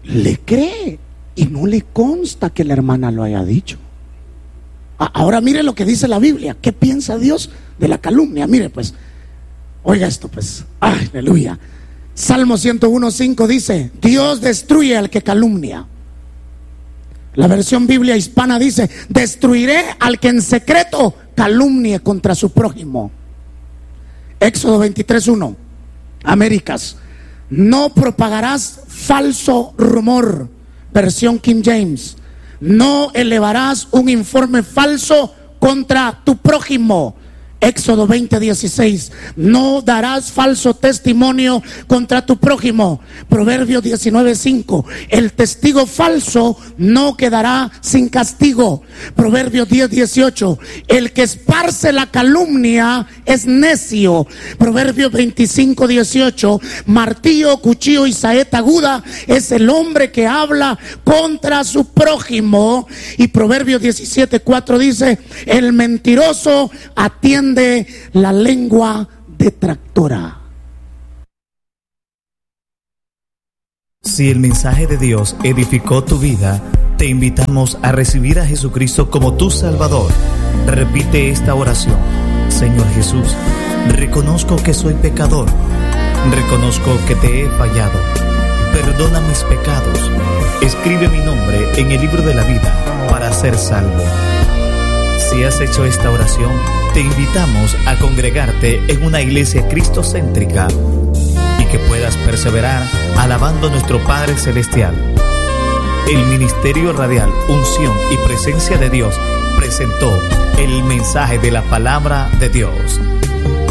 le cree y no le consta que la hermana lo haya dicho. Ahora mire lo que dice la Biblia. ¿Qué piensa Dios de la calumnia? Mire pues, oiga esto pues, aleluya. Salmo 101:5 dice: Dios destruye al que calumnia. La versión Biblia hispana dice: destruiré al que en secreto calumnie contra su prójimo. Éxodo 23:1, Américas: no propagarás falso rumor. Versión King James: no elevarás un informe falso contra tu prójimo. Éxodo 20:16: no darás falso testimonio contra tu prójimo. Proverbios 19:5: el testigo falso no quedará sin castigo. Proverbios 10:18: el que esparce la calumnia es necio. Proverbios 25:18: martillo, cuchillo y saeta aguda es el hombre que habla contra su prójimo. Y Proverbios 17:4 dice: el mentiroso atiende la lengua detractora. Si el mensaje de Dios edificó tu vida, te invitamos a recibir a Jesucristo como tu Salvador. Repite esta oración: Señor Jesús, reconozco que soy pecador, reconozco que te he fallado, perdona mis pecados, escribe mi nombre en el libro de la vida para ser salvo. Si has hecho esta oración, te invitamos a congregarte en una iglesia cristocéntrica y que puedas perseverar alabando a nuestro Padre Celestial. El Ministerio Radial Unción y Presencia de Dios presentó el mensaje de la Palabra de Dios.